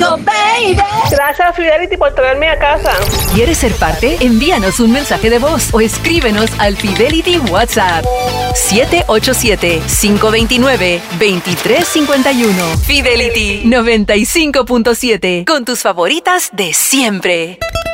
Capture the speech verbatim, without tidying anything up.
baby. Gracias, Fidelity, por traerme a casa. ¿Quieres ser parte? Envíanos un mensaje de voz o escríbenos al Fidelity WhatsApp siete ocho siete, cinco dos nueve, dos tres cinco uno. Fidelity noventa y cinco punto siete, con tus favoritas de siempre.